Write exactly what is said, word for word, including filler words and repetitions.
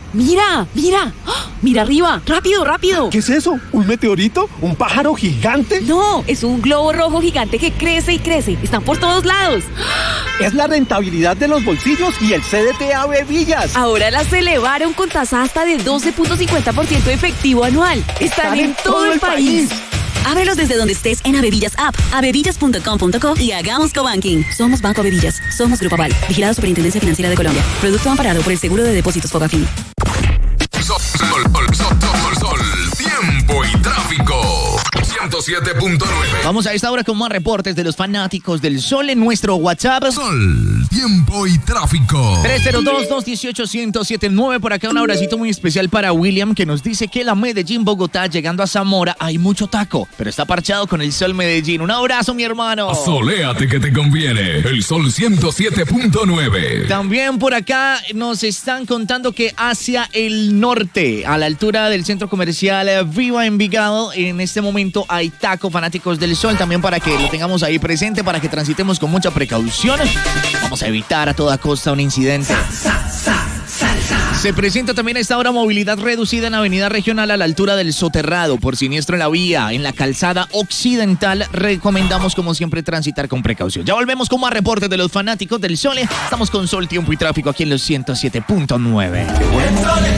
Mira, mira, ¡ah! Mira arriba, rápido, rápido. ¿Qué es eso? ¿Un meteorito? ¿Un pájaro gigante? No, es un globo rojo gigante que crece y crece. Están por todos lados. Es la rentabilidad de los bolsillos y el C D T Ave Villas. Ahora las elevaron con tasa hasta de doce punto cincuenta por ciento efectivo anual. Están, Están en, en todo, todo el país. país. Ábrelos desde donde estés en Avevillas App, avevillas punto com punto co y hagamos cobanking. Somos Banco Avevillas. Somos Grupo Aval. Vigilado Superintendencia Financiera de Colombia. Producto amparado por el Seguro de Depósitos Fogafín. Sol, sol, sol, sol, sol, sol. Tiempo y tráfico. ciento siete punto nueve. Vamos a esta hora con más reportes de los fanáticos del Sol en nuestro WhatsApp. Sol, tiempo y tráfico. tres cero dos, dos uno ocho, uno cero siete nueve. Por acá un abracito muy especial para William, que nos dice que la Medellín-Bogotá, llegando a Zamora, hay mucho taco, pero está parchado con el Sol Medellín. Un abrazo, mi hermano. Soléate que te conviene. El Sol ciento siete punto nueve. También por acá nos están contando que hacia el norte, a la altura del centro comercial Viva Envigado, en este momento hay taco, fanáticos del Sol, también para que lo tengamos ahí presente, para que transitemos con mucha precaución. Vamos a evitar a toda costa un incidente. Se presenta también a esta hora movilidad reducida en Avenida Regional a la altura del Soterrado por siniestro en la vía. En la calzada occidental recomendamos como siempre transitar con precaución. Ya volvemos con más reportes de los fanáticos del Sol. Estamos con Sol, Tiempo y Tráfico aquí en los ciento siete punto nueve.